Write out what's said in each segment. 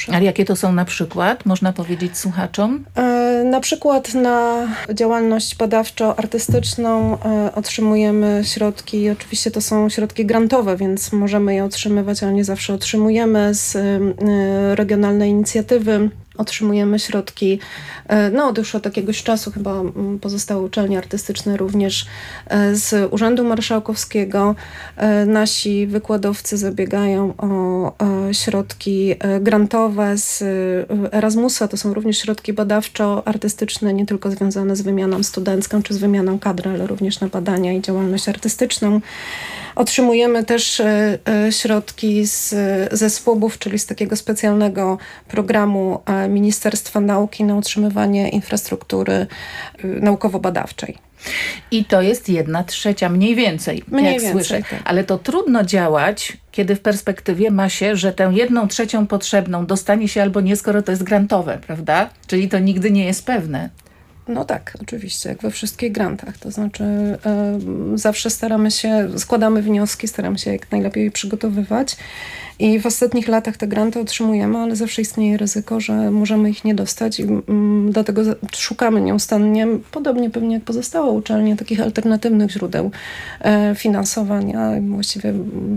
Ale jakie to są na przykład? Można powiedzieć słuchaczom? Na przykład na działalność badawczo-artystyczną otrzymujemy środki, oczywiście to są środki grantowe, więc możemy je otrzymywać, ale nie zawsze otrzymujemy z regionalnej inicjatywy. Otrzymujemy środki, już od jakiegoś czasu chyba pozostałe uczelnie artystyczne również z Urzędu Marszałkowskiego. Nasi wykładowcy zabiegają o środki grantowe z Erasmusa. To są również środki badawczo-artystyczne, nie tylko związane z wymianą studencką czy z wymianą kadry, ale również na badania i działalność artystyczną. Otrzymujemy też środki ze SWOB-ów, czyli z takiego specjalnego programu Ministerstwa Nauki na utrzymywanie infrastruktury naukowo-badawczej. I to jest 1/3 mniej więcej, jak słyszę. Tak. Ale to trudno działać, kiedy w perspektywie ma się, że tę 1/3 potrzebną dostanie się albo nie, skoro to jest grantowe, prawda? Czyli to nigdy nie jest pewne. No tak, oczywiście, jak we wszystkich grantach. To znaczy zawsze składamy wnioski, staramy się jak najlepiej przygotowywać i w ostatnich latach te granty otrzymujemy, ale zawsze istnieje ryzyko, że możemy ich nie dostać i dlatego szukamy nieustannie, podobnie pewnie jak pozostałe uczelnie, takich alternatywnych źródeł finansowania. Właściwie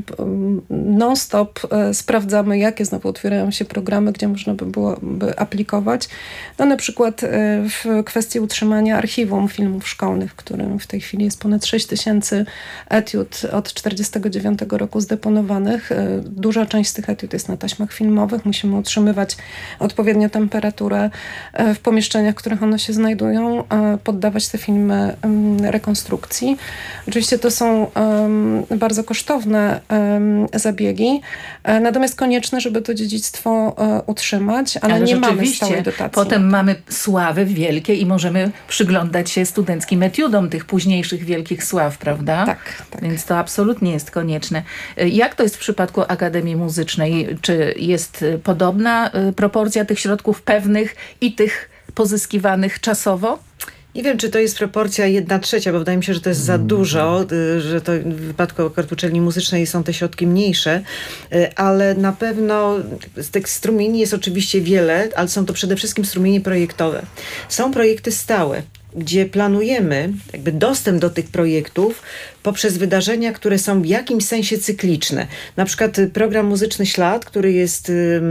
non-stop sprawdzamy, jakie znowu otwierają się programy, gdzie można by było aplikować. No na przykład w kwestii utrzymania archiwum filmów szkolnych, w którym w tej chwili jest ponad 6000 etiud od 1949 roku zdeponowanych. Duża część z tych etiud jest na taśmach filmowych. Musimy utrzymywać odpowiednią temperaturę w pomieszczeniach, w których one się znajdują, poddawać te filmy rekonstrukcji. Oczywiście to są bardzo kosztowne zabiegi, natomiast konieczne, żeby to dziedzictwo utrzymać, ale nie mamy stałej dotacji. Potem mamy sławy wielkie i możemy przyglądać się studenckim etiudom tych późniejszych wielkich sław, prawda? Tak. Więc to absolutnie jest konieczne. Jak to jest w przypadku Akademii Muzycznej? Czy jest podobna proporcja tych środków pewnych i tych pozyskiwanych czasowo? Nie wiem, czy to jest proporcja 1/3, bo wydaje mi się, że to jest za dużo, że to w wypadku akurat uczelni muzycznej są te środki mniejsze, ale na pewno z tych strumieni jest oczywiście wiele, ale są to przede wszystkim strumienie projektowe. Są projekty stałe, gdzie planujemy jakby dostęp do tych projektów poprzez wydarzenia, które są w jakimś sensie cykliczne. Na przykład program Muzyczny Ślad, który jest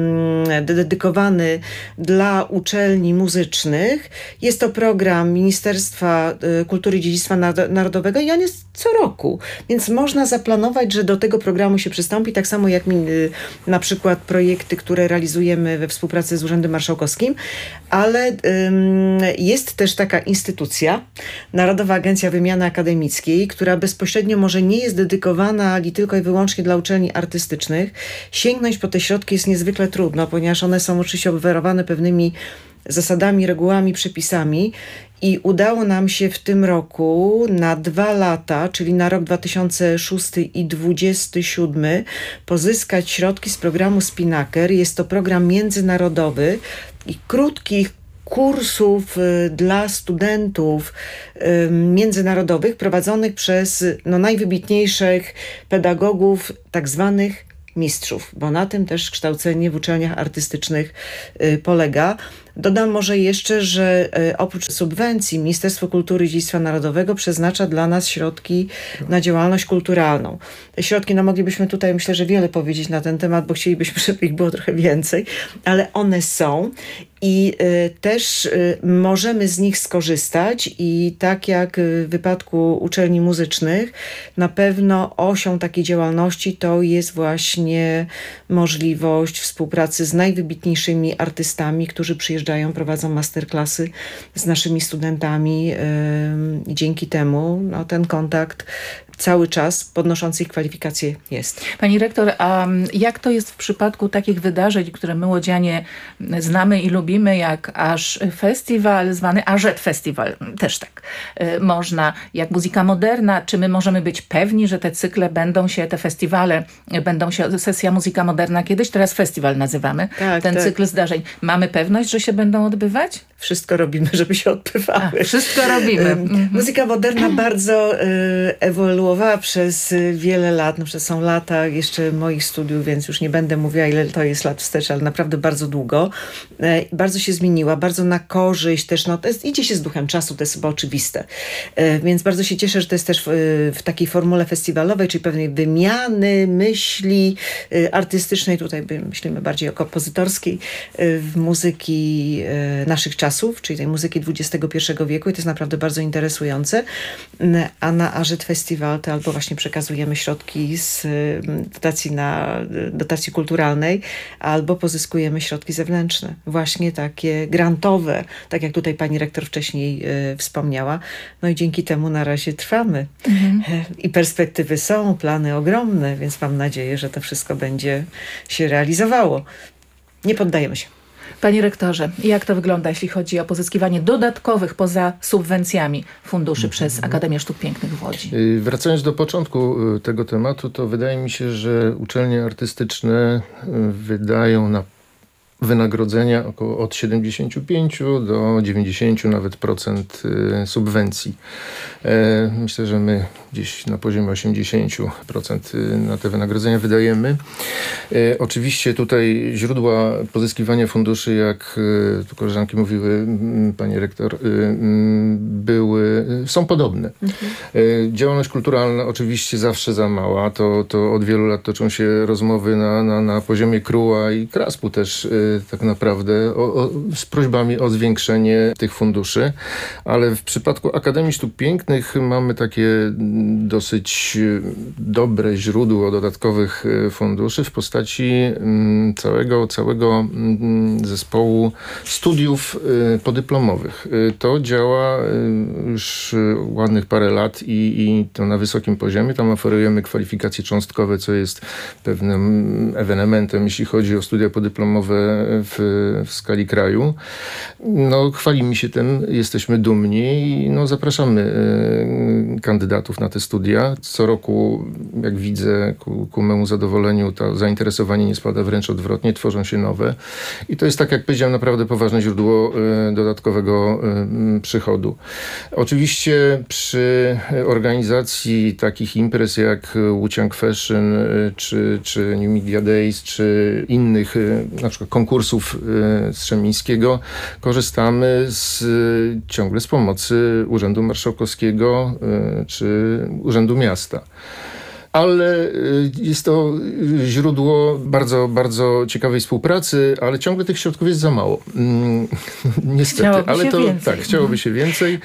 dedykowany dla uczelni muzycznych. Jest to program Ministerstwa Kultury i Dziedzictwa Narodowego i on jest co roku. Więc można zaplanować, że do tego programu się przystąpi, tak samo jak na przykład projekty, które realizujemy we współpracy z Urzędem Marszałkowskim, ale jest też taka instytucja, Narodowa Agencja Wymiany Akademickiej, która bezpośrednio może nie jest dedykowana tylko i wyłącznie dla uczelni artystycznych. Sięgnąć po te środki jest niezwykle trudno, ponieważ one są oczywiście obwarowane pewnymi zasadami, regułami, przepisami i udało nam się w tym roku na 2 lata, czyli na rok 2006 i 2027 pozyskać środki z programu Spinnaker. Jest to program międzynarodowy i krótkich kursów dla studentów międzynarodowych prowadzonych przez najwybitniejszych pedagogów, tak zwanych mistrzów, bo na tym też kształcenie w uczelniach artystycznych polega. Dodam może jeszcze, że oprócz subwencji Ministerstwo Kultury i Dziedzictwa Narodowego przeznacza dla nas środki na działalność kulturalną. Te środki, moglibyśmy tutaj myślę, że wiele powiedzieć na ten temat, bo chcielibyśmy, żeby ich było trochę więcej, ale one są i też możemy z nich skorzystać i tak jak w wypadku uczelni muzycznych, na pewno osią takiej działalności to jest właśnie możliwość współpracy z najwybitniejszymi artystami, którzy przyjeżdżają, prowadzą masterclassy z naszymi studentami i dzięki temu ten kontakt cały czas podnoszący ich kwalifikacje jest. Pani rektor, a jak to jest w przypadku takich wydarzeń, które my łodzianie znamy i lubimy, jak Aż Festiwal, zwany Ażet Festiwal, też tak można, jak Muzyka Moderna, czy my możemy być pewni, że te cykle te festiwale będą się, sesja Muzyka Moderna kiedyś, teraz festiwal nazywamy, ten cykl zdarzeń. Mamy pewność, że się będą odbywać? wszystko robimy, żeby się odbywały. Wszystko robimy. Muzyka moderna bardzo ewoluowała przez wiele lat. No, są lata jeszcze moich studiów, więc już nie będę mówiła, ile to jest lat wstecz, ale naprawdę bardzo długo. Bardzo się zmieniła, bardzo na korzyść też. No, idzie się z duchem czasu, to jest chyba oczywiste. Więc bardzo się cieszę, że to jest też w takiej formule festiwalowej, czyli pewnej wymiany myśli artystycznej. Tutaj myślimy bardziej o kompozytorskiej, w muzyki naszych czasów, czyli tej muzyki XXI wieku i to jest naprawdę bardzo interesujące. A na AŻET Festival to albo właśnie przekazujemy środki z dotacji kulturalnej, albo pozyskujemy środki zewnętrzne. Właśnie takie grantowe, tak jak tutaj pani rektor wcześniej wspomniała. No i dzięki temu na razie trwamy. I perspektywy są, plany ogromne, więc mam nadzieję, że to wszystko będzie się realizowało. Nie poddajemy się. Panie rektorze, jak to wygląda, jeśli chodzi o pozyskiwanie dodatkowych poza subwencjami funduszy przez Akademię Sztuk Pięknych w Łodzi? Wracając do początku tego tematu, to wydaje mi się, że uczelnie artystyczne wydają na wynagrodzenia około od 75 do 90 nawet procent subwencji. Myślę, że my gdzieś na poziomie 80% na te wynagrodzenia wydajemy. Oczywiście tutaj źródła pozyskiwania funduszy, jak tu koleżanki mówiły, pani rektor, są podobne. Działalność kulturalna oczywiście zawsze za mała. To od wielu lat toczą się rozmowy na poziomie KRUA i KRASP-u też tak naprawdę z prośbami o zwiększenie tych funduszy. Ale w przypadku Akademii Sztuk Pięknych mamy takie dosyć dobre źródło dodatkowych funduszy w postaci całego zespołu studiów podyplomowych. To działa już ładnych parę lat i to na wysokim poziomie. Tam oferujemy kwalifikacje cząstkowe, co jest pewnym ewenementem, jeśli chodzi o studia podyplomowe w skali kraju. No, chwalimy się tym, jesteśmy dumni i no, zapraszamy kandydatów na te studia. Co roku, jak widzę, ku memu zadowoleniu, to zainteresowanie nie spada, wręcz odwrotnie, tworzą się nowe. I to jest, tak jak powiedziałem, naprawdę poważne źródło dodatkowego przychodu. Oczywiście przy organizacji takich imprez jak Łuciang Fashion, czy New Media Days, czy innych, na przykład konkursów Strzemińskiego, korzystamy ciągle z pomocy Urzędu Marszałkowskiego czy Urzędu Miasta. Ale jest to źródło bardzo, bardzo ciekawej współpracy, ale ciągle tych środków jest za mało. Niestety. Chciałoby się więcej. Tak, chciałoby się więcej.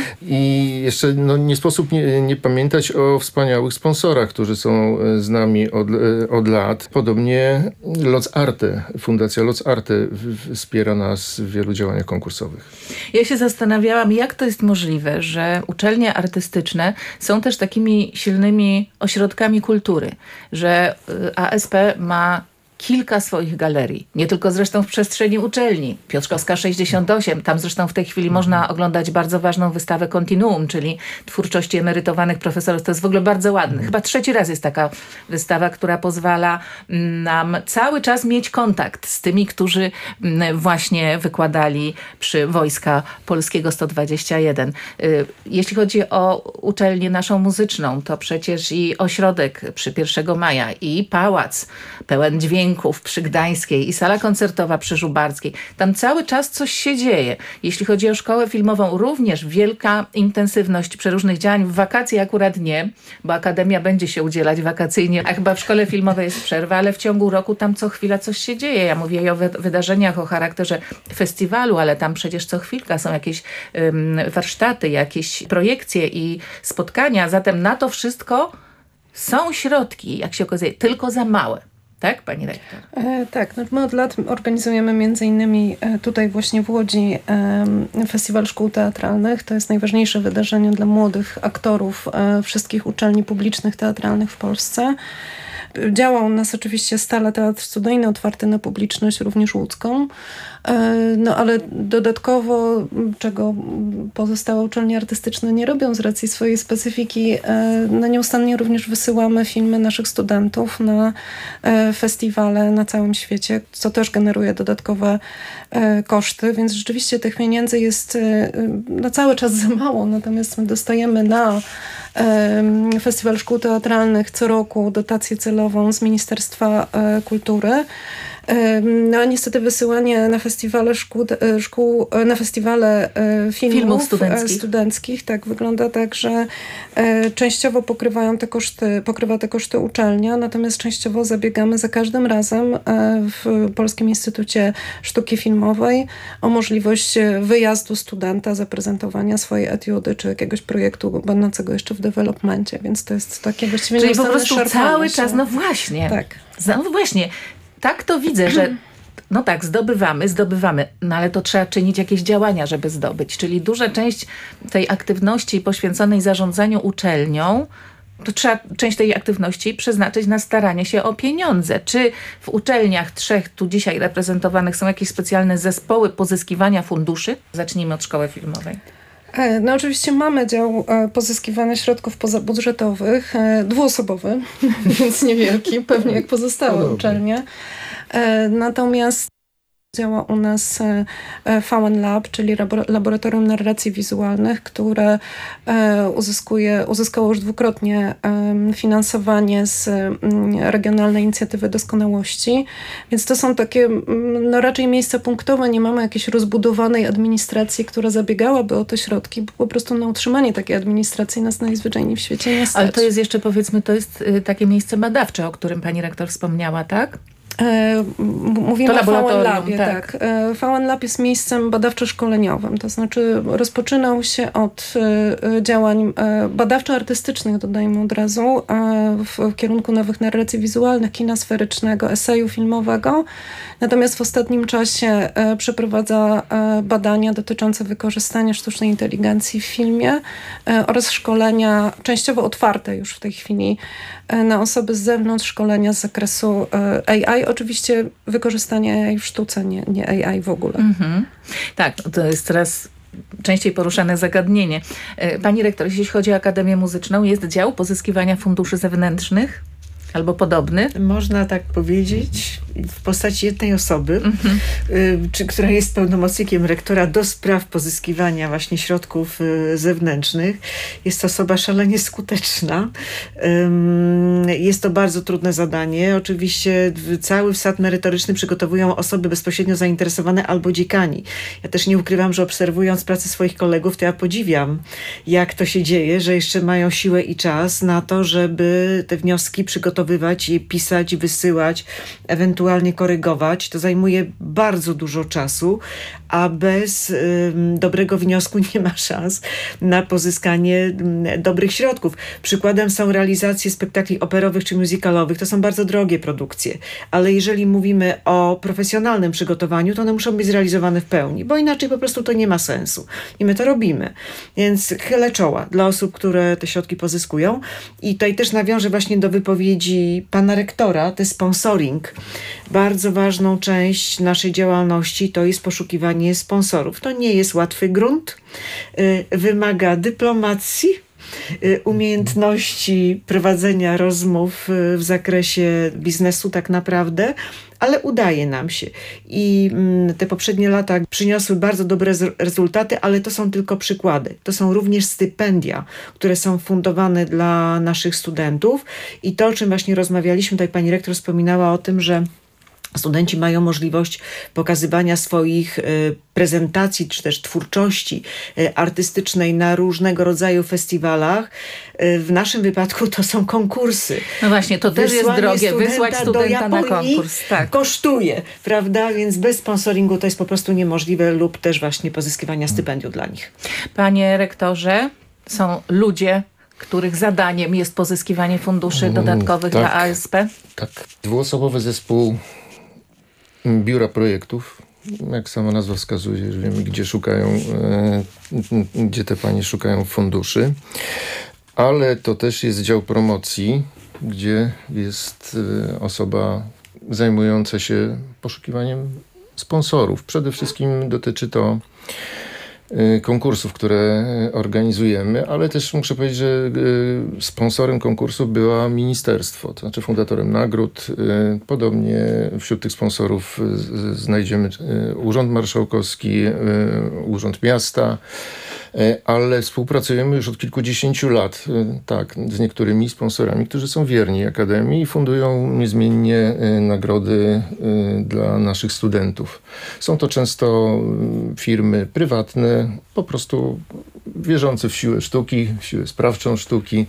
I jeszcze nie sposób nie pamiętać o wspaniałych sponsorach, którzy są z nami od lat. Podobnie Loc Arte, Fundacja Loc Arte wspiera nas w wielu działaniach konkursowych. Ja się zastanawiałam, jak to jest możliwe, że uczelnie artystyczne są też takimi silnymi ośrodkami kultury, że ASP ma kilka swoich galerii. Nie tylko zresztą w przestrzeni uczelni. Piotrkowska 68. Tam zresztą w tej chwili można oglądać bardzo ważną wystawę Kontinuum, czyli twórczości emerytowanych profesorów. To jest w ogóle bardzo ładne. Chyba 3. raz jest taka wystawa, która pozwala nam cały czas mieć kontakt z tymi, którzy właśnie wykładali przy Wojska Polskiego 121. Jeśli chodzi o uczelnię naszą muzyczną, to przecież i ośrodek przy 1 maja, i pałac pełen dźwięków przy Gdańskiej i sala koncertowa przy Żubarskiej. Tam cały czas coś się dzieje. Jeśli chodzi o szkołę filmową, również wielka intensywność przeróżnych działań. W wakacje akurat nie, bo Akademia będzie się udzielać wakacyjnie, a chyba w szkole filmowej jest przerwa, ale w ciągu roku tam co chwila coś się dzieje. Ja mówię o wydarzeniach o charakterze festiwalu, ale tam przecież co chwilka są jakieś warsztaty, jakieś projekcje i spotkania. Zatem na to wszystko są środki, jak się okazuje, tylko za małe. Tak, pani rektor? Tak, no my od lat organizujemy między innymi tutaj właśnie w Łodzi Festiwal Szkół Teatralnych. To jest najważniejsze wydarzenie dla młodych aktorów wszystkich uczelni publicznych teatralnych w Polsce. Działa u nas oczywiście stale Teatr Studyjny, otwarty na publiczność, również łódzką. No ale dodatkowo, czego pozostałe uczelnie artystyczne nie robią z racji swojej specyfiki, no nieustannie również wysyłamy filmy naszych studentów na festiwale na całym świecie, co też generuje dodatkowe koszty, więc rzeczywiście tych pieniędzy jest na cały czas za mało, natomiast my dostajemy na Festiwal Szkół Teatralnych co roku dotację celową z Ministerstwa Kultury. No a niestety wysyłanie na festiwale na festiwale filmów studenckich tak wygląda tak, że częściowo pokrywa te koszty uczelnia, natomiast częściowo zabiegamy za każdym razem w Polskim Instytucie Sztuki Filmowej o możliwość wyjazdu studenta, zaprezentowania swojej etiudy czy jakiegoś projektu będącego jeszcze w developmencie, więc to jest takie właściwie czyli po prostu cały czas, no właśnie. Tak. No właśnie. Tak to widzę, że no tak, zdobywamy, no ale to trzeba czynić jakieś działania, żeby zdobyć. Czyli duża część tej aktywności poświęconej zarządzaniu uczelnią, to trzeba część tej aktywności przeznaczyć na staranie się o pieniądze. Czy w uczelniach 3 tu dzisiaj reprezentowanych są jakieś specjalne zespoły pozyskiwania funduszy? Zacznijmy od szkoły filmowej. No oczywiście mamy dział pozyskiwania środków pozabudżetowych, dwuosobowy, więc niewielki, pewnie jak pozostałe uczelnie. Natomiast działa u nas VN Lab, czyli Laboratorium Narracji Wizualnych, które uzyskało już dwukrotnie finansowanie z Regionalnej Inicjatywy Doskonałości. Więc to są takie no raczej miejsca punktowe. Nie mamy jakiejś rozbudowanej administracji, która zabiegałaby o te środki, bo po prostu na utrzymanie takiej administracji nas najzwyczajniej w świecie nie stać. Ale to jest jeszcze, powiedzmy, to jest takie miejsce badawcze, o którym pani rektor wspomniała, tak? Mówimy o VN Labie, tak. VN Lab jest miejscem badawczo-szkoleniowym, to znaczy rozpoczynał się od działań badawczo-artystycznych, dodajmy od razu, w kierunku nowych narracji wizualnych, kina sferycznego, eseju filmowego. Natomiast w ostatnim czasie przeprowadza badania dotyczące wykorzystania sztucznej inteligencji w filmie oraz szkolenia, częściowo otwarte już w tej chwili, na osoby z zewnątrz, szkolenia z zakresu AI. Oczywiście wykorzystanie AI w sztuce, nie AI w ogóle. Tak, to jest teraz częściej poruszane zagadnienie. Pani rektor, jeśli chodzi o Akademię Muzyczną, jest dział pozyskiwania funduszy zewnętrznych? Albo podobny? Można tak powiedzieć, w postaci jednej osoby, która jest pełnomocnikiem rektora do spraw pozyskiwania właśnie środków zewnętrznych. Jest to osoba szalenie skuteczna. Jest to bardzo trudne zadanie. Oczywiście cały wsad merytoryczny przygotowują osoby bezpośrednio zainteresowane albo dziekani. Ja też nie ukrywam, że obserwując pracę swoich kolegów, to ja podziwiam, jak to się dzieje, że jeszcze mają siłę i czas na to, żeby te wnioski przygotowywać, je pisać, wysyłać, ewentualnie korygować. To zajmuje bardzo dużo czasu, a bez dobrego wniosku nie ma szans na pozyskanie dobrych środków. Przykładem są realizacje spektakli operowych czy musicalowych. To są bardzo drogie produkcje, ale jeżeli mówimy o profesjonalnym przygotowaniu, to one muszą być zrealizowane w pełni, bo inaczej po prostu to nie ma sensu. I my to robimy. Więc chylę czoła dla osób, które te środki pozyskują. I tutaj też nawiążę właśnie do wypowiedzi pana rektora, to jest sponsoring. Bardzo ważną część naszej działalności to jest poszukiwanie sponsorów. To nie jest łatwy grunt, wymaga dyplomacji, umiejętności prowadzenia rozmów w zakresie biznesu tak naprawdę, ale udaje nam się. I te poprzednie lata przyniosły bardzo dobre rezultaty, ale to są tylko przykłady. To są również stypendia, które są fundowane dla naszych studentów. I to, o czym właśnie rozmawialiśmy, tutaj pani rektor wspominała o tym, że studenci mają możliwość pokazywania swoich prezentacji, czy też twórczości artystycznej na różnego rodzaju festiwalach. W naszym wypadku to są konkursy. No właśnie, to też jest drogie. Wysłać studenta na konkurs. Tak. Kosztuje, prawda? Więc bez sponsoringu to jest po prostu niemożliwe lub też właśnie pozyskiwania stypendium dla nich. Panie rektorze, są ludzie, których zadaniem jest pozyskiwanie funduszy dodatkowych dla ASP? Tak. Dwuosobowy zespół biura projektów, jak sama nazwa wskazuje, że wiemy, gdzie te panie szukają funduszy, ale to też jest dział promocji gdzie jest osoba zajmująca się poszukiwaniem sponsorów. Przede wszystkim dotyczy to konkursów, które organizujemy, ale też muszę powiedzieć, że sponsorem konkursów była ministerstwo, to znaczy fundatorem nagród. Podobnie wśród tych sponsorów znajdziemy Urząd Marszałkowski, Urząd Miasta, ale współpracujemy już od kilkudziesięciu lat, tak, z niektórymi sponsorami, którzy są wierni Akademii i fundują niezmiennie nagrody dla naszych studentów. Są to często firmy prywatne, po prostu wierzące w siłę sztuki, w siłę sprawczą sztuki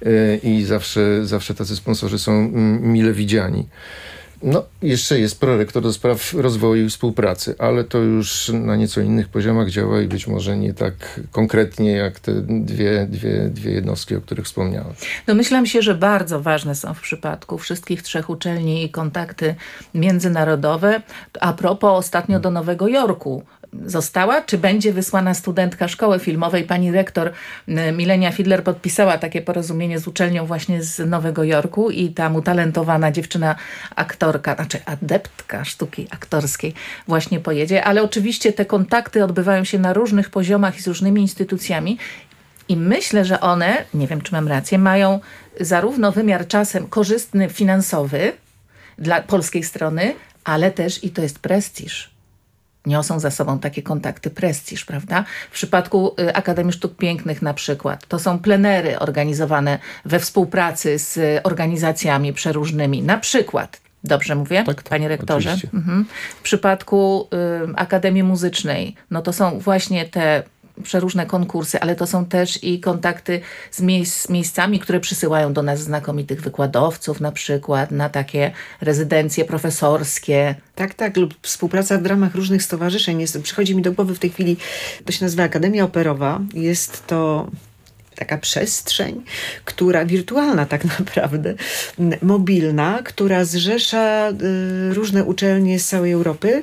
i zawsze tacy sponsorzy są mile widziani. No, jeszcze jest prorektor do spraw rozwoju i współpracy, ale to już na nieco innych poziomach działa i być może nie tak konkretnie jak te dwie jednostki, o których wspomniałem. Domyślam się, że bardzo ważne są w przypadku wszystkich 3 uczelni i kontakty międzynarodowe. A propos, ostatnio do Nowego Jorku została, czy będzie wysłana studentka szkoły filmowej? Pani rektor Milenia Fidler podpisała takie porozumienie z uczelnią właśnie z Nowego Jorku i tam utalentowana dziewczyna aktorka, znaczy adeptka sztuki aktorskiej właśnie pojedzie, ale oczywiście te kontakty odbywają się na różnych poziomach i z różnymi instytucjami i myślę, że one, nie wiem czy mam rację, mają zarówno wymiar czasem korzystny finansowy dla polskiej strony, ale też i to jest prestiż. Niosą za sobą takie kontakty prestiż, prawda? W przypadku Akademii Sztuk Pięknych na przykład to są plenery organizowane we współpracy z organizacjami przeróżnymi. Na przykład, dobrze mówię, tak, panie rektorze? Oczywiście. W przypadku Akademii Muzycznej, no to są właśnie te przeróżne konkursy, ale to są też i kontakty z miejscami, które przysyłają do nas znakomitych wykładowców na przykład, na takie rezydencje profesorskie. Tak, lub współpraca w ramach różnych stowarzyszeń. Przychodzi mi do głowy w tej chwili, to się nazywa Akademia Operowa. Jest to taka przestrzeń, która wirtualna tak naprawdę, mobilna, która zrzesza różne uczelnie z całej Europy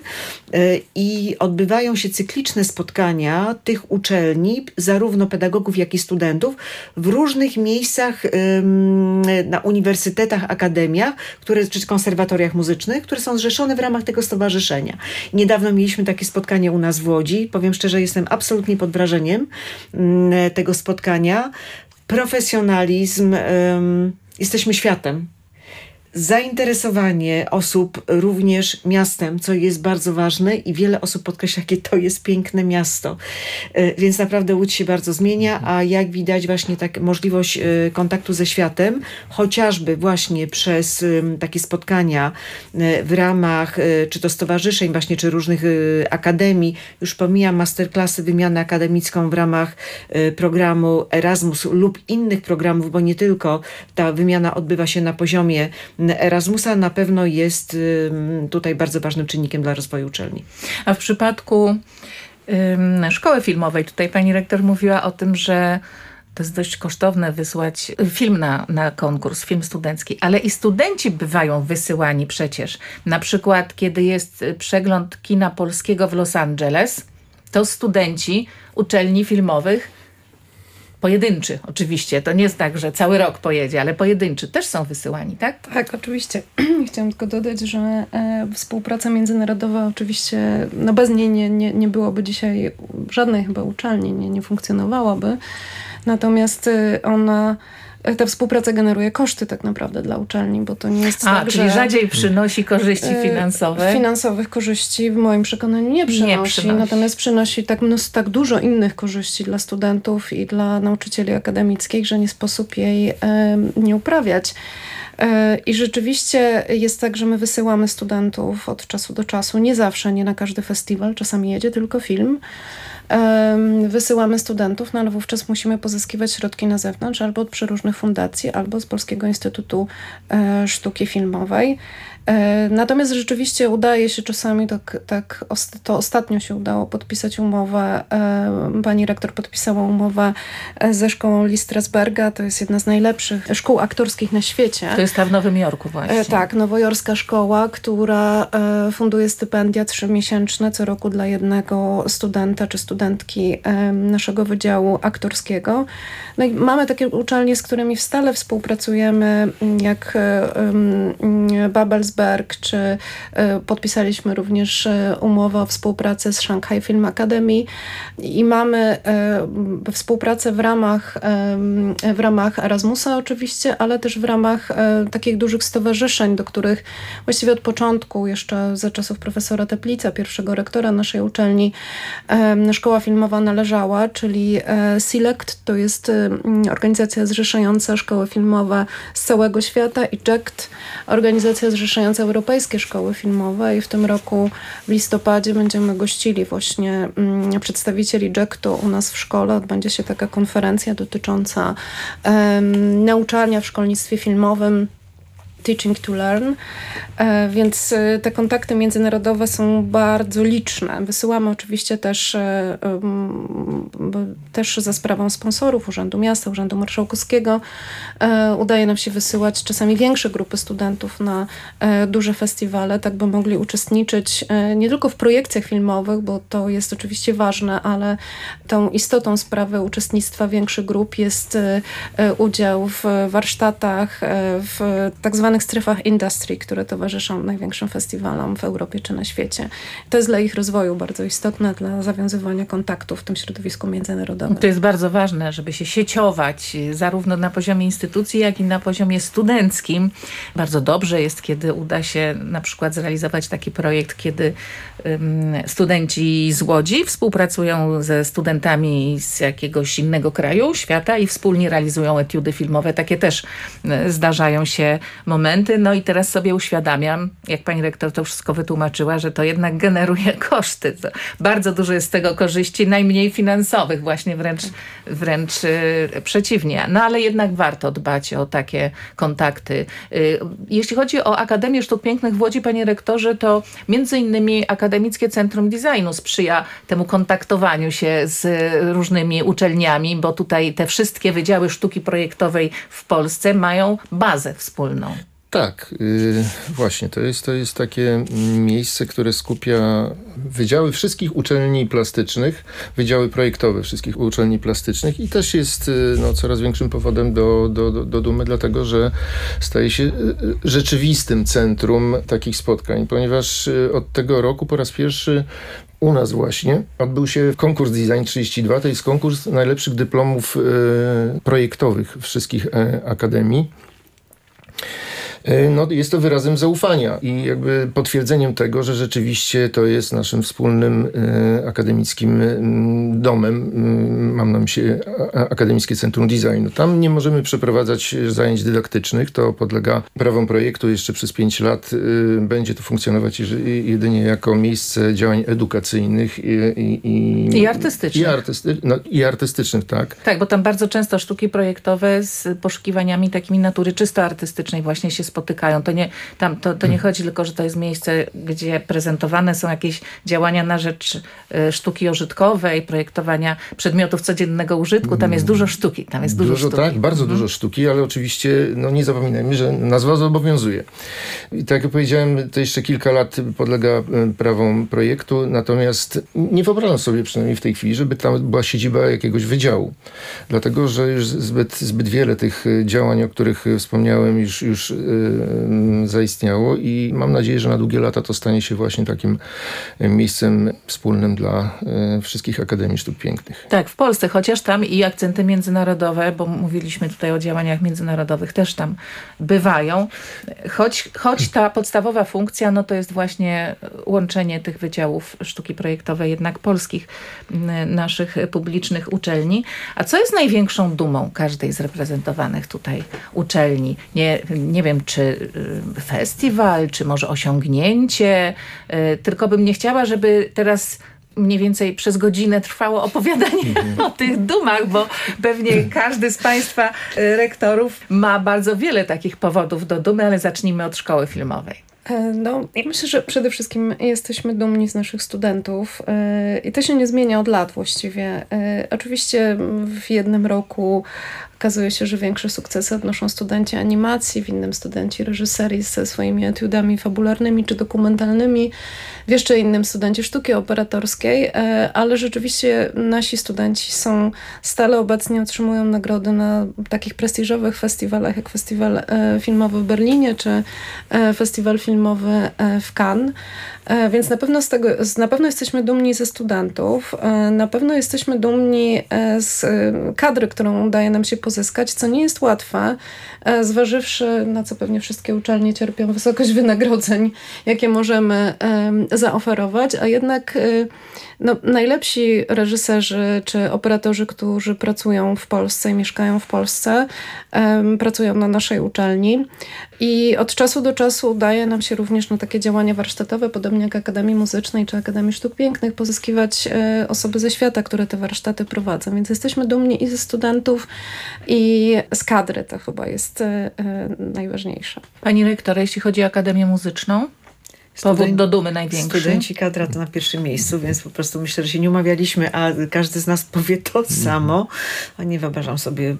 i odbywają się cykliczne spotkania tych uczelni, zarówno pedagogów, jak i studentów w różnych miejscach na uniwersytetach, akademiach, czy konserwatoriach muzycznych, które są zrzeszone w ramach tego stowarzyszenia. Niedawno mieliśmy takie spotkanie u nas w Łodzi. Powiem szczerze, jestem absolutnie pod wrażeniem tego spotkania. Profesjonalizm, jesteśmy światem. Zainteresowanie osób również miastem, co jest bardzo ważne i wiele osób podkreśla, jakie to jest piękne miasto. Więc naprawdę Łódź się bardzo zmienia, a jak widać właśnie tak możliwość kontaktu ze światem, chociażby właśnie przez takie spotkania w ramach czy to stowarzyszeń właśnie, czy różnych akademii, już pomijam masterclassy, wymianę akademicką w ramach programu Erasmus lub innych programów, bo nie tylko ta wymiana odbywa się na poziomie Erasmusa, na pewno jest tutaj bardzo ważnym czynnikiem dla rozwoju uczelni. A w przypadku szkoły filmowej, tutaj pani rektor mówiła o tym, że to jest dość kosztowne wysłać film na konkurs, film studencki, ale i studenci bywają wysyłani przecież. Na przykład, kiedy jest przegląd kina polskiego w Los Angeles, to studenci uczelni filmowych pojedynczy, oczywiście. To nie jest tak, że cały rok pojedzie, ale pojedynczy też są wysyłani, tak? Tak, oczywiście. Chciałam tylko dodać, że współpraca międzynarodowa oczywiście, no bez niej nie byłoby dzisiaj żadnej chyba uczelni, nie funkcjonowałaby. Natomiast ta współpraca generuje koszty tak naprawdę dla uczelni, bo to nie jest tak, czyli rzadziej przynosi korzyści finansowe. Finansowych korzyści w moim przekonaniu nie przynosi. Natomiast przynosi tak dużo innych korzyści dla studentów i dla nauczycieli akademickich, że nie sposób jej nie uprawiać. I rzeczywiście jest tak, że my wysyłamy studentów od czasu do czasu, nie zawsze, nie na każdy festiwal, czasami jedzie tylko film. Wysyłamy studentów, no ale wówczas musimy pozyskiwać środki na zewnątrz, albo od przeróżnych fundacji, albo z Polskiego Instytutu Sztuki Filmowej. Natomiast rzeczywiście udaje się czasami, to ostatnio się udało podpisać umowę, pani rektor podpisała umowę ze szkołą Lee Strasberga, to jest jedna z najlepszych szkół aktorskich na świecie. To jest ta w Nowym Jorku właśnie. Tak, nowojorska szkoła, która funduje stypendia 3-miesięczne co roku dla jednego studenta czy studentki naszego wydziału aktorskiego. No i mamy takie uczelnie, z którymi stale współpracujemy, jak Babelsberg, czy podpisaliśmy również umowę o współpracę z Shanghai Film Academy i mamy współpracę w ramach Erasmusa oczywiście, ale też w ramach takich dużych stowarzyszeń, do których właściwie od początku, jeszcze za czasów profesora Teplica, pierwszego rektora naszej uczelni, szkoła filmowa należała, czyli SELECT, to jest organizacja zrzeszająca szkoły filmowe z całego świata, i JECT, organizacja zrzeszająca europejskie szkoły filmowe, i w tym roku w listopadzie będziemy gościli właśnie przedstawicieli JECT-u u nas w szkole. Odbędzie się taka konferencja dotycząca nauczania w szkolnictwie filmowym, Teaching to Learn, więc te kontakty międzynarodowe są bardzo liczne. Wysyłamy oczywiście też za sprawą sponsorów, Urzędu Miasta, Urzędu Marszałkowskiego. Udaje nam się wysyłać czasami większe grupy studentów na duże festiwale, tak by mogli uczestniczyć nie tylko w projekcjach filmowych, bo to jest oczywiście ważne, ale tą istotą sprawy uczestnictwa większych grup jest udział w warsztatach, w tak zwanych strefach industry, które towarzyszą największym festiwalom w Europie czy na świecie. To jest dla ich rozwoju bardzo istotne, dla zawiązywania kontaktów w tym środowisku międzynarodowym. To jest bardzo ważne, żeby się sieciować zarówno na poziomie instytucji, jak i na poziomie studenckim. Bardzo dobrze jest, kiedy uda się na przykład zrealizować taki projekt, kiedy studenci z Łodzi współpracują ze studentami z jakiegoś innego kraju, świata i wspólnie realizują etiudy filmowe. Takie też zdarzają się momenty. No i teraz sobie uświadamiam, jak pani rektor to wszystko wytłumaczyła, że to jednak generuje koszty. To bardzo dużo jest z tego korzyści, najmniej finansowych, właśnie wręcz przeciwnie. No ale jednak warto dbać o takie kontakty. Jeśli chodzi o Akademię Sztuk Pięknych w Łodzi, panie rektorze, to między innymi Akademickie Centrum Designu sprzyja temu kontaktowaniu się z różnymi uczelniami, bo tutaj te wszystkie wydziały sztuki projektowej w Polsce mają bazę wspólną. Tak, właśnie, to jest takie miejsce, które skupia wydziały wszystkich uczelni plastycznych, wydziały projektowe wszystkich uczelni plastycznych i też jest coraz większym powodem do dumy, dlatego że staje się rzeczywistym centrum takich spotkań, ponieważ od tego roku po raz pierwszy u nas właśnie odbył się konkurs Design 32, to jest konkurs najlepszych dyplomów projektowych wszystkich akademii. No, jest to wyrazem zaufania i jakby potwierdzeniem tego, że rzeczywiście to jest naszym wspólnym akademickim domem. Mam na myśli Akademickie Centrum Designu. Tam nie możemy przeprowadzać zajęć dydaktycznych. To podlega prawom projektu. Jeszcze przez 5 lat będzie to funkcjonować jedynie jako miejsce działań edukacyjnych i artystycznych. I artystycznych, tak. Tak, bo tam bardzo często sztuki projektowe z poszukiwaniami takimi natury czysto artystycznej właśnie się spotykają. To nie chodzi tylko, że to jest miejsce, gdzie prezentowane są jakieś działania na rzecz sztuki użytkowej, projektowania przedmiotów codziennego użytku. Tam jest dużo sztuki. Tam jest dużo sztuki. Tak, bardzo dużo sztuki, ale oczywiście nie zapominajmy, że nazwa zobowiązuje. I tak jak powiedziałem, to jeszcze kilka lat podlega prawom projektu, natomiast nie wyobrażam sobie przynajmniej w tej chwili, żeby tam była siedziba jakiegoś wydziału. Dlatego, że już zbyt wiele tych działań, o których wspomniałem, już zaistniało i mam nadzieję, że na długie lata to stanie się właśnie takim miejscem wspólnym dla wszystkich Akademii Sztuk Pięknych. Tak, w Polsce, chociaż tam i akcenty międzynarodowe, bo mówiliśmy tutaj o działaniach międzynarodowych, też tam bywają. Choć ta podstawowa funkcja, to jest właśnie łączenie tych wydziałów sztuki projektowej, jednak polskich, naszych publicznych uczelni. A co jest największą dumą każdej z reprezentowanych tutaj uczelni? Nie wiem, czy festiwal, czy może osiągnięcie, tylko bym nie chciała, żeby teraz mniej więcej przez godzinę trwało opowiadanie o tych dumach, bo pewnie każdy z państwa rektorów ma bardzo wiele takich powodów do dumy, ale zacznijmy od szkoły filmowej. No, ja myślę, że przede wszystkim jesteśmy dumni z naszych studentów i to się nie zmienia od lat właściwie. Oczywiście w jednym roku okazuje się, że większe sukcesy odnoszą studenci animacji, w innym studenci reżyserii ze swoimi etiudami fabularnymi czy dokumentalnymi, w jeszcze innym studenci sztuki operatorskiej, ale rzeczywiście nasi studenci są stale obecnie, otrzymują nagrody na takich prestiżowych festiwalach jak Festiwal Filmowy w Berlinie czy Festiwal Filmowy w Cannes. Więc na pewno jesteśmy dumni ze studentów, na pewno jesteśmy dumni z kadry, którą udaje nam się pozyskać, co nie jest łatwe, zważywszy na co pewnie wszystkie uczelnie cierpią wysokość wynagrodzeń, jakie możemy zaoferować, a jednak najlepsi reżyserzy czy operatorzy, którzy pracują w Polsce i mieszkają w Polsce, pracują na naszej uczelni i od czasu do czasu udaje nam się również na takie działania warsztatowe, podobnie jak Akademii Muzycznej czy Akademii Sztuk Pięknych, pozyskiwać osoby ze świata, które te warsztaty prowadzą. Więc jesteśmy dumni i ze studentów, i z kadry. To chyba jest najważniejsze. Pani rektor, jeśli chodzi o Akademię Muzyczną? Powód do dumy największy. Studenci, kadra to na pierwszym miejscu, więc po prostu myślę, że się nie umawialiśmy, a każdy z nas powie to samo. A nie wyobrażam sobie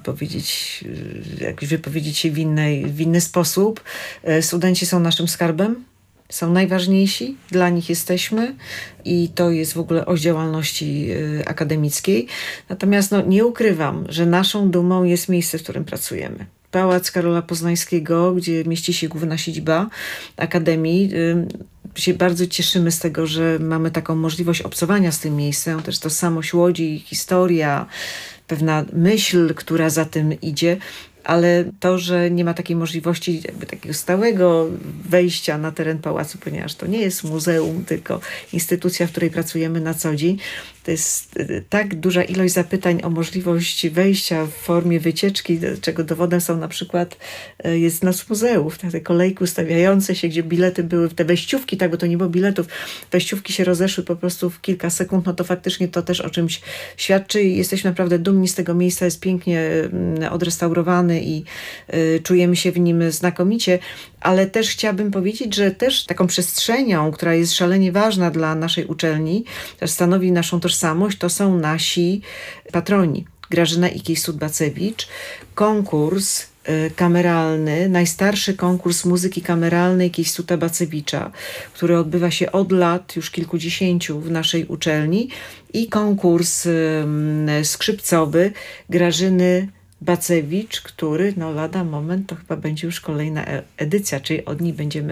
wypowiedzieć się w inny sposób. Studenci są naszym skarbem, są najważniejsi, dla nich jesteśmy i to jest w ogóle oś działalności akademickiej. Natomiast nie ukrywam, że naszą dumą jest miejsce, w którym pracujemy. Pałac Karola Poznańskiego, gdzie mieści się główna siedziba Akademii. Się bardzo cieszymy z tego, że mamy taką możliwość obcowania z tym miejscem. Też tożsamość Łodzi, historia, pewna myśl, która za tym idzie. Ale to, że nie ma takiej możliwości takiego stałego wejścia na teren pałacu, ponieważ to nie jest muzeum, tylko instytucja, w której pracujemy na co dzień, to jest tak duża ilość zapytań o możliwość wejścia w formie wycieczki, czego dowodem są na przykład jest nas muzeów, te kolejki ustawiające się, gdzie bilety były, te wejściówki, bo to nie było biletów, wejściówki się rozeszły po prostu w kilka sekund, to faktycznie to też o czymś świadczy i jesteśmy naprawdę dumni z tego miejsca, jest pięknie odrestaurowany i czujemy się w nim znakomicie, ale też chciałabym powiedzieć, że też taką przestrzenią, która jest szalenie ważna dla naszej uczelni, też stanowi naszą tożsamość, to są nasi patroni. Grażyna Ikiej-Sud-Bacewicz, konkurs kameralny, najstarszy konkurs muzyki kameralnej Ikiej-Suda Bacewicza, który odbywa się od lat już kilkudziesięciu w naszej uczelni i konkurs skrzypcowy Grażyny Bacewicz, który lada moment, to chyba będzie już kolejna edycja, czyli od niej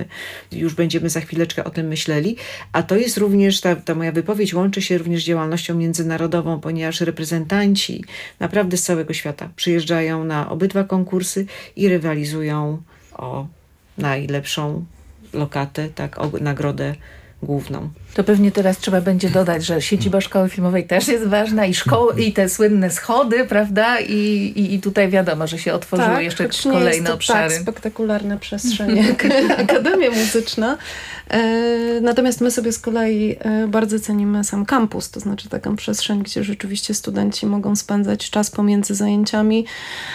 będziemy za chwileczkę o tym myśleli, a to jest również, ta moja wypowiedź łączy się również z działalnością międzynarodową, ponieważ reprezentanci naprawdę z całego świata przyjeżdżają na obydwa konkursy i rywalizują o najlepszą lokatę, o nagrodę główną. To pewnie teraz trzeba będzie dodać, że siedziba szkoły filmowej też jest ważna i szkoły, i te słynne schody, prawda? I tutaj wiadomo, że się otworzyły jeszcze kolejne nie jest to obszary. Tak spektakularna przestrzeń jak Akademia Muzyczna. Natomiast my sobie z kolei bardzo cenimy sam kampus, to znaczy taką przestrzeń, gdzie rzeczywiście studenci mogą spędzać czas pomiędzy zajęciami,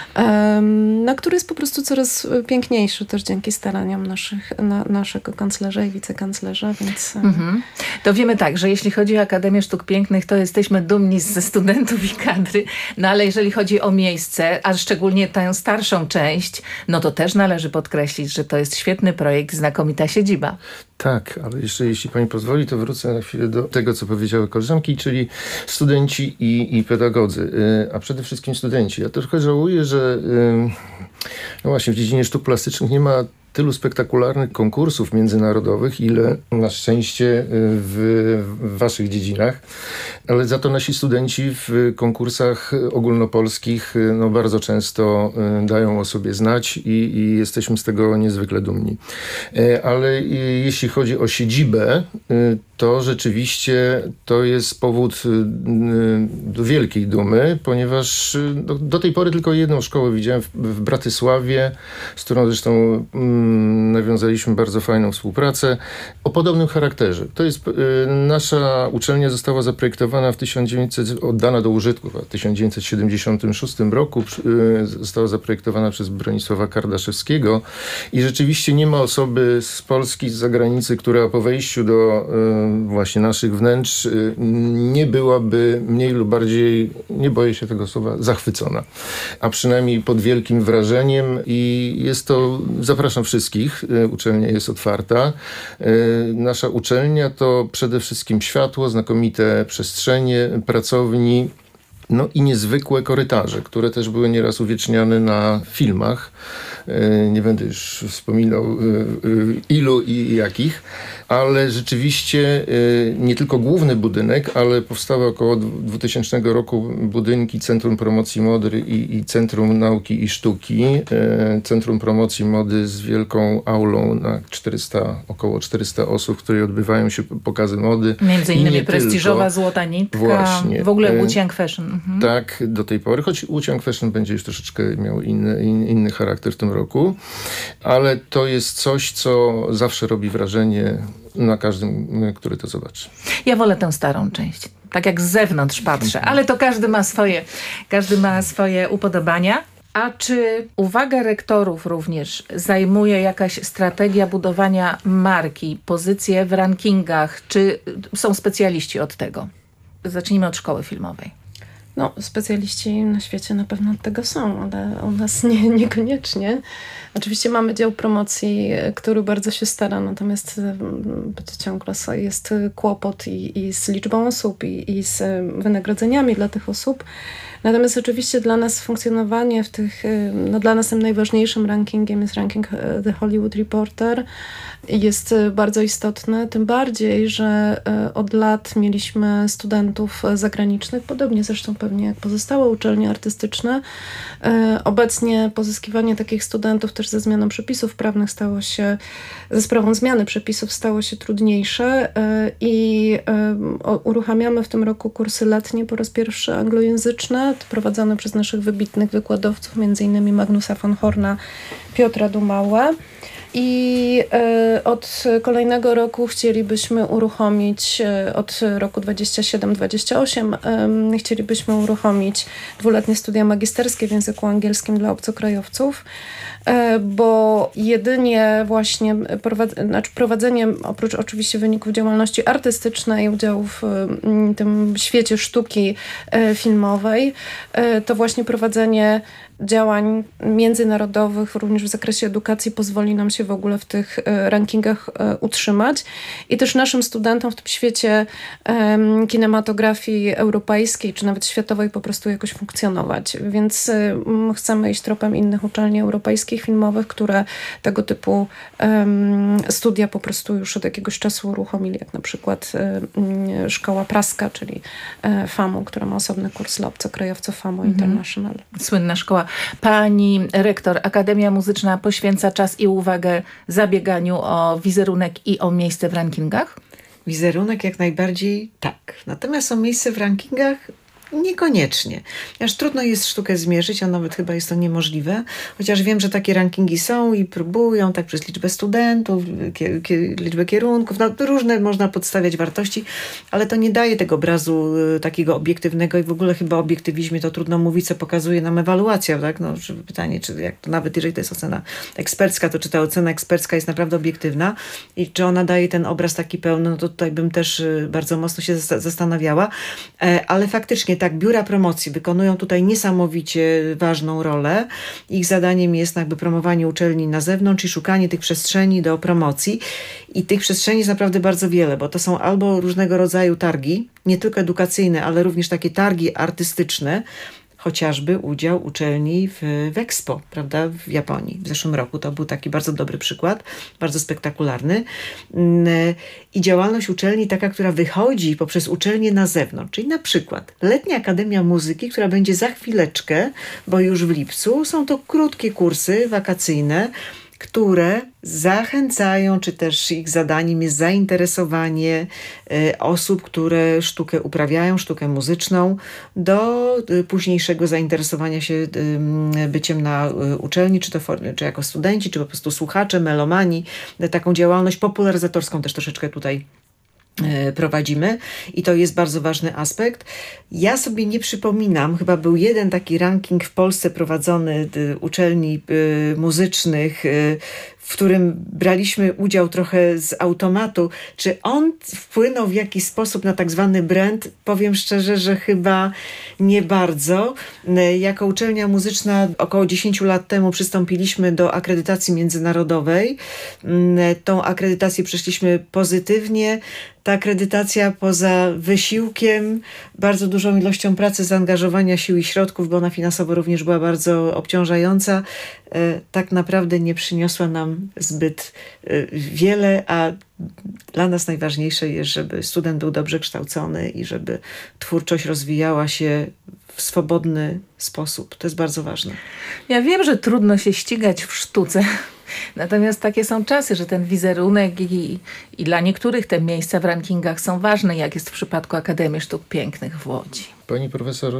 który jest po prostu coraz piękniejszy też dzięki staraniom naszego kanclerza i wicekanclerza, więc... To wiemy tak, że jeśli chodzi o Akademię Sztuk Pięknych, to jesteśmy dumni ze studentów i kadry, ale jeżeli chodzi o miejsce, a szczególnie tę starszą część, to też należy podkreślić, że to jest świetny projekt, znakomita siedziba. Tak, ale jeszcze jeśli pani pozwoli, to wrócę na chwilę do tego, co powiedziały koleżanki, czyli studenci i pedagodzy, a przede wszystkim studenci. Ja trochę żałuję, że właśnie w dziedzinie sztuk plastycznych nie ma tylu spektakularnych konkursów międzynarodowych, ile na szczęście w waszych dziedzinach, ale za to nasi studenci w konkursach ogólnopolskich bardzo często dają o sobie znać i jesteśmy z tego niezwykle dumni. Ale jeśli chodzi o siedzibę, to rzeczywiście to jest powód do wielkiej dumy, ponieważ do tej pory tylko jedną szkołę widziałem w Bratysławie, z którą zresztą którym nawiązaliśmy bardzo fajną współpracę o podobnym charakterze. To jest, nasza uczelnia została zaprojektowana oddana do użytku w 1976 roku. Została zaprojektowana przez Bronisława Kardaszewskiego i rzeczywiście nie ma osoby z Polski, z zagranicy, która po wejściu do właśnie naszych wnętrz nie byłaby mniej lub bardziej, nie boję się tego słowa, zachwycona. A przynajmniej pod wielkim wrażeniem i jest to, zapraszam wszystkich, uczelnia jest otwarta. Nasza uczelnia to przede wszystkim światło, znakomite przestrzenie pracowni, no i niezwykłe korytarze, które też były nieraz uwieczniane na filmach. Nie będę już wspominał ilu i jakich, ale rzeczywiście nie tylko główny budynek, ale powstały około 2000 roku budynki Centrum Promocji Mody i Centrum Nauki i Sztuki. Centrum Promocji Mody z wielką aulą na około 400 osób, w której odbywają się pokazy mody. Między innymi prestiżowa Złota Nitka, właśnie. W ogóle Łuciang Fashion. Mhm. Tak, do tej pory, choć Łuciang Fashion będzie już troszeczkę miał inny charakter w tym roku, ale to jest coś, co zawsze robi wrażenie na każdym, który to zobaczy. Ja wolę tę starą część. Tak jak z zewnątrz patrzę, ale to każdy ma swoje upodobania. A czy uwagę rektorów również zajmuje jakaś strategia budowania marki, pozycje w rankingach? Czy są specjaliści od tego? Zacznijmy od szkoły filmowej. No, specjaliści na świecie na pewno od tego są, ale u nas niekoniecznie. Oczywiście mamy dział promocji, który bardzo się stara, natomiast ciągle jest kłopot i z liczbą osób, i z wynagrodzeniami dla tych osób. Natomiast oczywiście dla nas funkcjonowanie w tych, no dla nas tym najważniejszym rankingiem jest ranking The Hollywood Reporter. Jest bardzo istotne, tym bardziej, że od lat mieliśmy studentów zagranicznych, podobnie zresztą pewnie jak pozostałe uczelnie artystyczne. Obecnie pozyskiwanie takich studentów też ze zmianą przepisów prawnych ze sprawą zmiany przepisów stało się trudniejsze i uruchamiamy w tym roku kursy letnie po raz pierwszy anglojęzyczne, prowadzone przez naszych wybitnych wykładowców, m.in. Magnusa von Horna, Piotra Dumałę. I od kolejnego roku chcielibyśmy uruchomić, od roku 27-28, chcielibyśmy uruchomić 2-letnie studia magisterskie w języku angielskim dla obcokrajowców, bo jedynie właśnie prowadzenie, oprócz oczywiście wyników działalności artystycznej, udziału w tym świecie sztuki filmowej, to właśnie prowadzenie działań międzynarodowych, również w zakresie edukacji, pozwoli nam się w ogóle w tych rankingach utrzymać. I też naszym studentom w tym świecie kinematografii europejskiej, czy nawet światowej po prostu jakoś funkcjonować. Więc chcemy iść tropem innych uczelni europejskich, filmowych, które tego typu studia po prostu już od jakiegoś czasu uruchomili, jak na przykład Szkoła Praska, czyli FAMU, która ma osobny kurs dla obcokrajowców, FAMU International. Słynna szkoła. Pani rektor, Akademia Muzyczna poświęca czas i uwagę zabieganiu o wizerunek i o miejsce w rankingach? Wizerunek jak najbardziej tak. Natomiast o miejsce w rankingach niekoniecznie. Aż trudno jest sztukę zmierzyć, a nawet chyba jest to niemożliwe. Chociaż wiem, że takie rankingi są i próbują tak przez liczbę studentów, liczbę kierunków. No, różne można podstawiać wartości, ale to nie daje tego obrazu takiego obiektywnego i w ogóle chyba o obiektywizmie to trudno mówić, co pokazuje nam ewaluacja. Tak? No, pytanie, czy jak to, nawet jeżeli to jest ocena ekspercka, to czy ta ocena ekspercka jest naprawdę obiektywna i czy ona daje ten obraz taki pełny, no to tutaj bym też bardzo mocno się zastanawiała. Ale faktycznie tak, biura promocji wykonują tutaj niesamowicie ważną rolę. Ich zadaniem jest jakby promowanie uczelni na zewnątrz i szukanie tych przestrzeni do promocji. I tych przestrzeni jest naprawdę bardzo wiele, bo to są albo różnego rodzaju targi, nie tylko edukacyjne, ale również takie targi artystyczne, chociażby udział uczelni w Expo, prawda, w Japonii. W zeszłym roku to był taki bardzo dobry przykład, bardzo spektakularny. I działalność uczelni taka, która wychodzi poprzez uczelnię na zewnątrz. Czyli na przykład Letnia Akademia Muzyki, która będzie za chwileczkę, bo już w lipcu, są to krótkie kursy wakacyjne, które zachęcają, czy też ich zadaniem jest zainteresowanie osób, które sztukę uprawiają, sztukę muzyczną, do późniejszego zainteresowania się byciem na uczelni, czy jako studenci, czy po prostu słuchacze, melomani. Taką działalność popularyzatorską też troszeczkę tutaj prowadzimy i to jest bardzo ważny aspekt. Ja sobie nie przypominam, chyba był jeden taki ranking w Polsce prowadzony uczelni muzycznych, w którym braliśmy udział trochę z automatu. Czy on wpłynął w jakiś sposób na tak zwany brand? Powiem szczerze, że chyba nie bardzo. Jako uczelnia muzyczna około 10 lat temu przystąpiliśmy do akredytacji międzynarodowej. Tą akredytację przeszliśmy pozytywnie. Ta akredytacja poza wysiłkiem, bardzo dużą ilością pracy, zaangażowania sił i środków, bo ona finansowo również była bardzo obciążająca, tak naprawdę nie przyniosła nam zbyt wiele, a dla nas najważniejsze jest, żeby student był dobrze kształcony i żeby twórczość rozwijała się w swobodny sposób. To jest bardzo ważne. Ja wiem, że trudno się ścigać w sztuce. Natomiast takie są czasy, że ten wizerunek i dla niektórych te miejsca w rankingach są ważne, jak jest w przypadku Akademii Sztuk Pięknych w Łodzi. Pani profesor,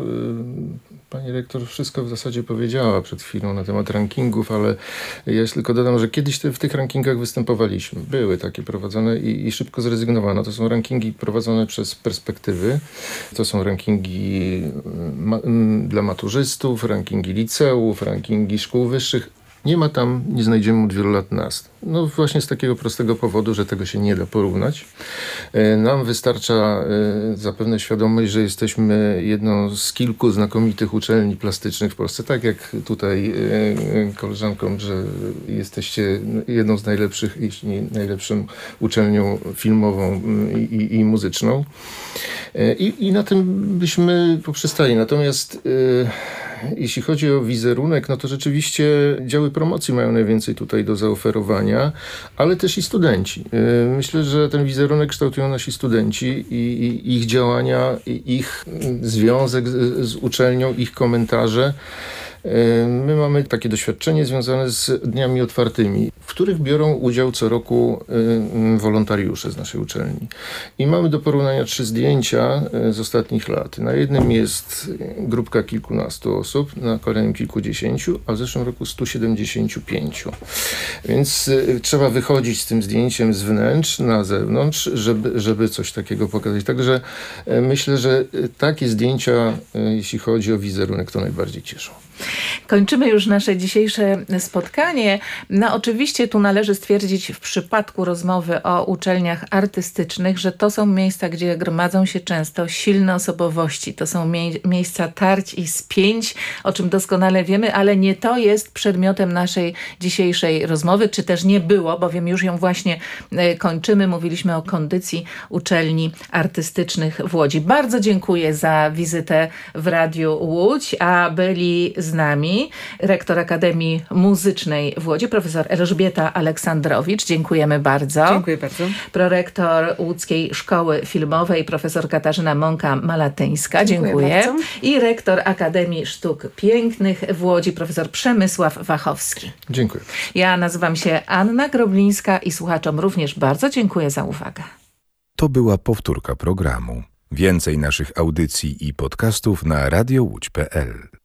pani rektor wszystko w zasadzie powiedziała przed chwilą na temat rankingów, ale ja tylko dodam, że kiedyś w tych rankingach występowaliśmy. Były takie prowadzone i szybko zrezygnowano. To są rankingi prowadzone przez Perspektywy. To są rankingi dla maturzystów, rankingi liceów, rankingi szkół wyższych. Nie znajdziemy od wielu lat nazw. No właśnie z takiego prostego powodu, że tego się nie da porównać. Nam wystarcza zapewne świadomość, że jesteśmy jedną z kilku znakomitych uczelni plastycznych w Polsce. Tak jak tutaj koleżankom, że jesteście jedną z najlepszych, jeśli nie najlepszą uczelnią filmową i muzyczną. I na tym byśmy poprzestali. Natomiast jeśli chodzi o wizerunek, no to rzeczywiście działy promocji mają najwięcej tutaj do zaoferowania, ale też i studenci. Myślę, że ten wizerunek kształtują nasi studenci i ich działania, i ich związek z uczelnią, ich komentarze. My mamy takie doświadczenie związane z dniami otwartymi, w których biorą udział co roku wolontariusze z naszej uczelni. I mamy do porównania 3 zdjęcia z ostatnich lat. Na jednym jest grupka kilkunastu osób, na kolejnym kilkudziesięciu, a w zeszłym roku 175. Więc trzeba wychodzić z tym zdjęciem z wnętrz na zewnątrz, żeby coś takiego pokazać. Także myślę, że takie zdjęcia, jeśli chodzi o wizerunek, to najbardziej cieszą. Kończymy już nasze dzisiejsze spotkanie. No oczywiście tu należy stwierdzić w przypadku rozmowy o uczelniach artystycznych, że to są miejsca, gdzie gromadzą się często silne osobowości. To są miejsca tarć i spięć, o czym doskonale wiemy, ale nie to jest przedmiotem naszej dzisiejszej rozmowy, czy też nie było, bowiem już ją właśnie kończymy. Mówiliśmy o kondycji uczelni artystycznych w Łodzi. Bardzo dziękuję za wizytę w Radiu Łódź, a byli z nami rektor Akademii Muzycznej w Łodzi, profesor Elżbieta Aleksandrowicz. Dziękujemy bardzo. Dziękuję bardzo. Prorektor Łódzkiej Szkoły Filmowej, profesor Katarzyna Mąka-Malatyńska. Dziękuję. Bardzo. I rektor Akademii Sztuk Pięknych w Łodzi, profesor Przemysław Wachowski. Dziękuję. Ja nazywam się Anna Groblińska i słuchaczom również bardzo dziękuję za uwagę. To była powtórka programu. Więcej naszych audycji i podcastów na radiołódź.pl.